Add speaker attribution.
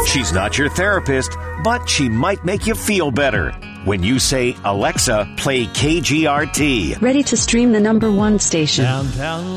Speaker 1: She's not your therapist, but she might make you feel better. When you say, Alexa, play KGRT.
Speaker 2: Ready to stream the #1 station.
Speaker 3: Downtown